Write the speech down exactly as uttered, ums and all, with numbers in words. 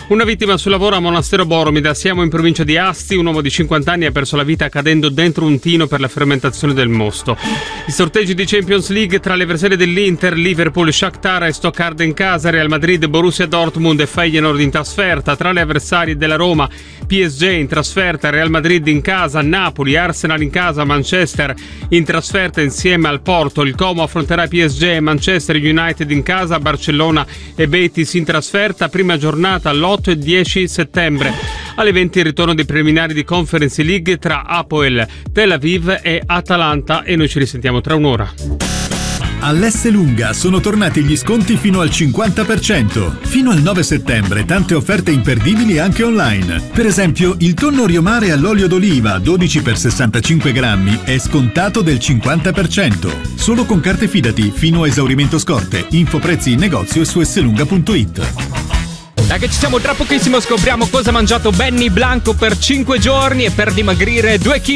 Una vittima sul lavoro a Monastero Bormida, siamo in provincia di Asti. Un uomo di cinquanta anni ha perso la vita cadendo dentro un tino per la fermentazione del mosto. I sorteggi di Champions League tra le avversarie dell'Inter, Liverpool, Shakhtar e Stoccarda in casa, Real Madrid, Borussia Dortmund e Feyenoord in trasferta. Tra le avversarie della Roma, P S G in trasferta, Real Madrid in casa, Napoli, Arsenal in casa, Manchester in trasferta insieme al Porto. Il Como affronterà P S G e Manchester United in casa, Barcellona e Betis in trasferta. Prima giornata l'otto e dieci settembre. Alle venti il ritorno dei preliminari di Conference League tra Hapoel, Tel Aviv e Atalanta, e noi ci risentiamo tra un'ora. All'Esselunga sono tornati gli sconti fino al cinquanta per cento. Fino al nove settembre tante offerte imperdibili anche online. Per esempio il tonno Riomare all'olio d'oliva dodici per sessantacinque grammi è scontato del cinquanta per cento. Solo con carte Fidati fino a esaurimento scorte. Info prezzi in negozio e su esselunga punto it. Dai che ci siamo, tra pochissimo scopriamo cosa ha mangiato Benny Blanco per cinque giorni e per dimagrire due chili